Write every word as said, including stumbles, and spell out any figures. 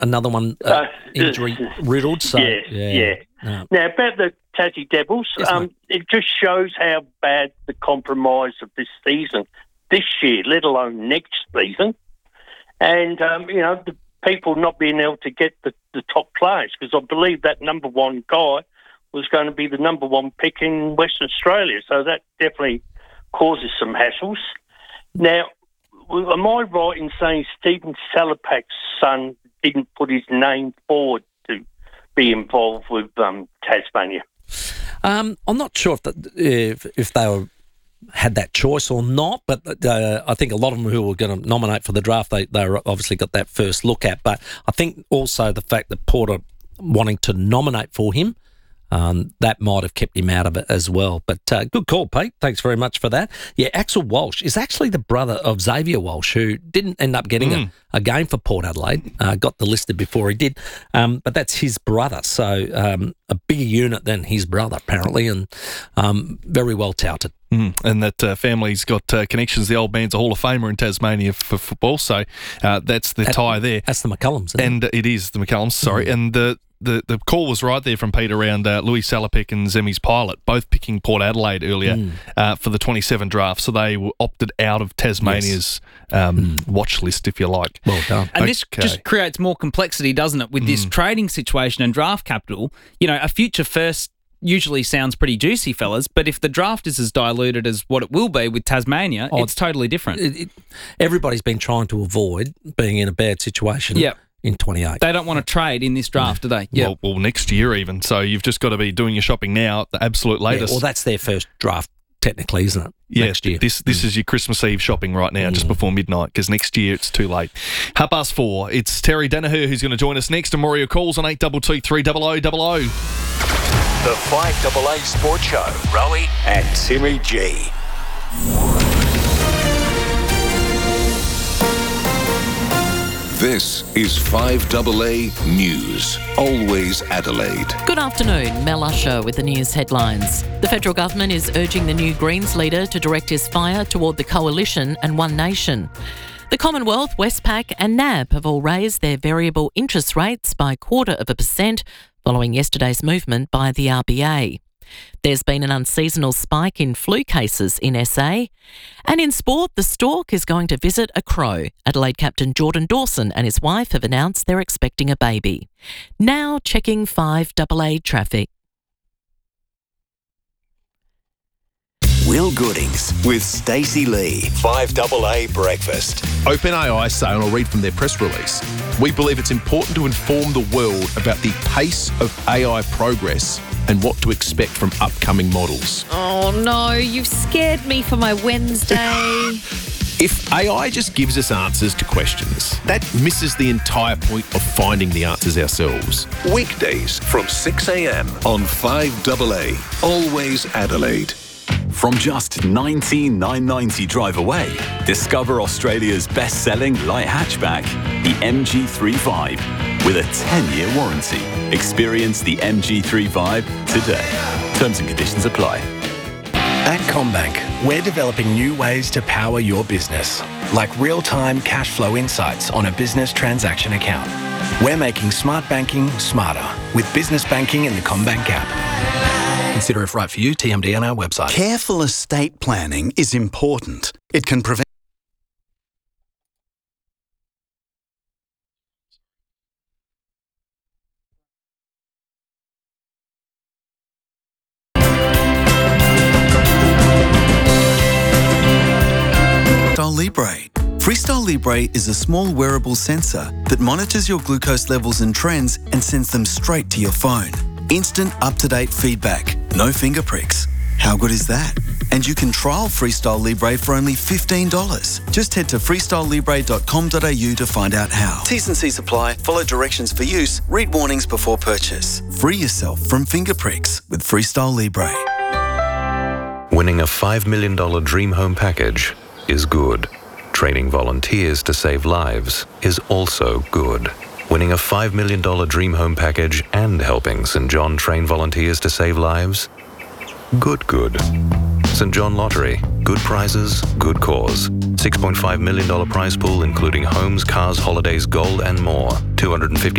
another one uh, Uh, injury riddled. So yeah, yeah. yeah. No. Now, about the Tassie Devils, Yes, um, mate. it just shows how bad the compromise of this season, this year, let alone next season. And, um, you know, the people not being able to get the, the top players, because I believe that number one guy was going to be the number one pick in Western Australia. So that definitely causes some hassles. Now, am I right in saying Stephen Salopak's son didn't put his name forward to be involved with um, Tasmania? Um, I'm not sure if, the, if if they were, had that choice or not, but uh, I think a lot of them who were going to nominate for the draft, they they obviously got that first look at. But I think also the fact that Porter wanting to nominate for him, Um, that might have kept him out of it as well. But uh, good call, Pete. Thanks very much for that. Yeah, Axel Walsh is actually the brother of Xavier Walsh, who didn't end up getting mm. a, a game for Port Adelaide. Uh, got delisted before he did. Um, but that's his brother. So um, a bigger unit than his brother, apparently, and um, very well touted. Mm, and that uh, family's got uh, connections. The old man's a Hall of Famer in Tasmania for football. So uh, that's the At, tie there. That's the McCullums, isn't and it? it is the McCullums, sorry. Mm. And the The, the call was right there from Pete around uh, Louis Salopek and Zemi's Pilot, both picking Port Adelaide earlier mm. uh, for the twenty-seven draft. So they were opted out of Tasmania's yes. um, mm. watch list, if you like. Well done. And okay. this just creates more complexity, doesn't it, with mm. this trading situation and draft capital? You know, a future first usually sounds pretty juicy, fellas, but if the draft is as diluted as what it will be with Tasmania, oh, it's totally different. It, it, everybody's been trying to avoid being in a bad situation. Yep. In twenty-eight. They don't want to trade in this draft, do they? Yeah. Well, well, next year even. So you've just got to be doing your shopping now at the absolute latest. Yeah, well, that's their first draft, technically, isn't it? Yeah, next year. This this mm. is your Christmas Eve shopping right now, mm. just before midnight, because next year it's too late. Half past four. It's Terry Danaher who's going to join us next, and Mario calls on eight two two, three zero zero zero zero. The five A A Sports Show. Rowie and Timmy G. This is five A A News, always Adelaide. Good afternoon, Mel Usher with the news headlines. The federal government is urging the new Greens leader to direct his fire toward the Coalition and One Nation. The Commonwealth, Westpac and N A B have all raised their variable interest rates by a quarter of a percent following yesterday's movement by the R B A. There's been an unseasonal spike in flu cases in S A. And in sport, the Stork is going to visit a crow. Adelaide captain Jordan Dawson and his wife have announced they're expecting a baby. Now checking five A A traffic. Will Goodings with Stacey Lee. five A A Breakfast. OpenAI say, and I'll read from their press release, we believe it's important to inform the world about the pace of A I progress and what to expect from upcoming models. Oh no, you've scared me for my Wednesday. If A I just gives us answers to questions, that misses the entire point of finding the answers ourselves. Weekdays from six a.m. on five A A, always Adelaide. From just nineteen thousand nine hundred ninety drive away, discover Australia's best-selling light hatchback, the M G three Vibe, with a ten-year warranty. Experience the M G three Vibe today. Terms and conditions apply. At CommBank, we're developing new ways to power your business, like real-time cash flow insights on a business transaction account. We're making smart banking smarter with business banking in the CommBank app. Consider if right for you, T M D on our website. Careful estate planning is important. It can prevent Freestyle Libre. Freestyle Libre is a small wearable sensor that monitors your glucose levels and trends and sends them straight to your phone. Instant up-to-date feedback, no finger pricks. How good is that? And you can trial Freestyle Libre for only fifteen dollars. Just head to freestyle libre dot com dot a u to find out how. T's and C's apply. Follow directions for use. Read warnings before purchase. Free yourself from finger pricks with Freestyle Libre. Winning a five million dollars Dream Home package is good. Training volunteers to save lives is also good. Winning a five million dollars Dream Home package and helping Saint John train volunteers to save lives? Good, good. Saint John Lottery. Good prizes, good cause. six point five million dollars prize pool including homes, cars, holidays, gold and more. two hundred fifty